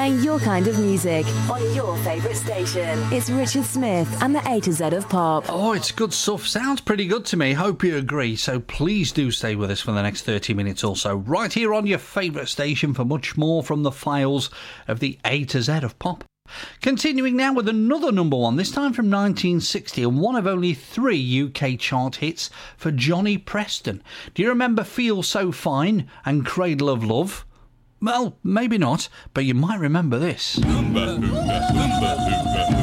playing your kind of music on your favourite station. It's Richard Smith and the A to Z of Pop. Oh, it's good stuff. Sounds pretty good to me. Hope you agree. So please do stay with us for the next 30 minutes or so, right here on your favourite station for much more from the files of the A to Z of Pop. Continuing now with another number one, this time from 1960, and one of only 3 UK chart hits for Johnny Preston. Do you remember Feel So Fine and Cradle of Love? Well, maybe not, but you might remember this.